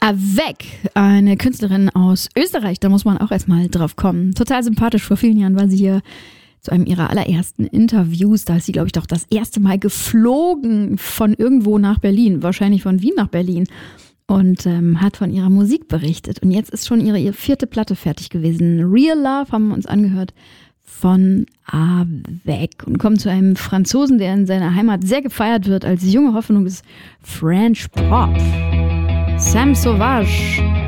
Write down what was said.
Avec, eine Künstlerin aus Österreich, da muss man auch erstmal drauf kommen. Total sympathisch, vor vielen Jahren war sie hier zu einem ihrer allerersten Interviews. Da ist sie, glaube ich, doch das erste Mal geflogen von irgendwo nach Berlin, wahrscheinlich von Wien nach Berlin und hat von ihrer Musik berichtet. Und jetzt ist schon ihre 4. Platte fertig gewesen. Real Love haben wir uns angehört von Avec und kommen zu einem Franzosen, der in seiner Heimat sehr gefeiert wird als junge Hoffnung des French Pop. Sam Sauvage.